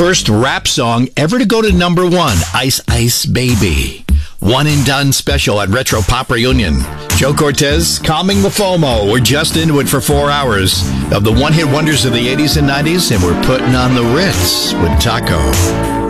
first rap song ever to go to number one, Ice Ice Baby. One and done special at Retro Pop Reunion. Joe Cortez, Calming the FOMO. We're just into it for 4 hours of the one-hit wonders of the 80s and 90s, and we're putting on the Ritz with Taco.